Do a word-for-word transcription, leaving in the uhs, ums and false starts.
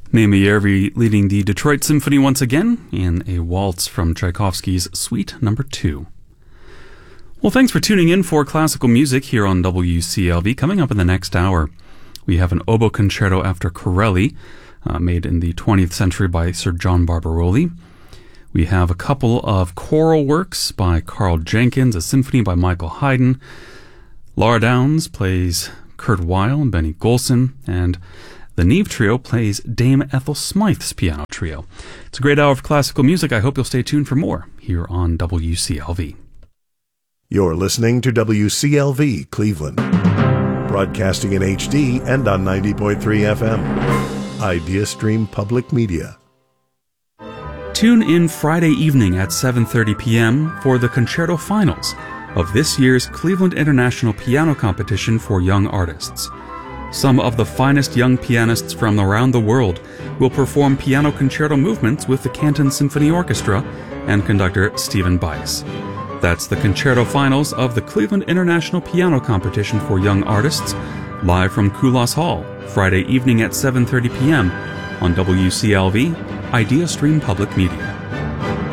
Naomi Järvi leading the Detroit Symphony once again in a waltz from Tchaikovsky's Suite Number two. Well, thanks for tuning in for classical music here on W C L V. Coming up in the next hour, we have an oboe concerto after Corelli, uh, made in the twentieth century by Sir John Barbaroli. We have a couple of choral works by Carl Jenkins, a symphony by Michael Haydn. Laura Downs plays Kurt Weill and Benny Golson, and the Neve Trio plays Dame Ethel Smythe's piano trio. It's a great hour of classical music. I hope you'll stay tuned for more here on W C L V. You're listening to W C L V Cleveland, broadcasting in H D and on ninety point three F M. IdeaStream Public Media. Tune in Friday evening at seven thirty p.m. for the concerto finals of this year's Cleveland International Piano Competition for Young Artists. Some of the finest young pianists from around the world will perform piano concerto movements with the Canton Symphony Orchestra and conductor Stephen Bice. That's the concerto finals of the Cleveland International Piano Competition for Young Artists, live from Kulas Hall, Friday evening at seven thirty p.m. on W C L V, IdeaStream Public Media.